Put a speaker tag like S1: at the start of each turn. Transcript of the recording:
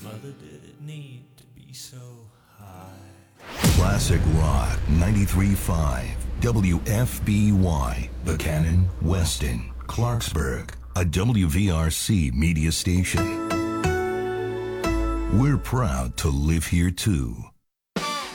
S1: Mother, did it need to be so high?
S2: Classic Rock 93.5 WFBY, Buchanan, Weston, Clarksburg, a WVRC media station. We're proud to live here too.